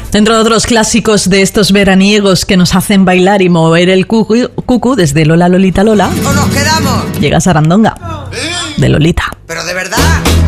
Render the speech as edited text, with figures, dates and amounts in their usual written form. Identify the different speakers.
Speaker 1: Dentro de otros clásicos de estos veraniegos que nos hacen bailar y mover el cucu, desde Lola Lolita Lola,
Speaker 2: ¿O nos quedamos?
Speaker 1: llega Sarandonga, de Lolita.
Speaker 2: Pero de verdad.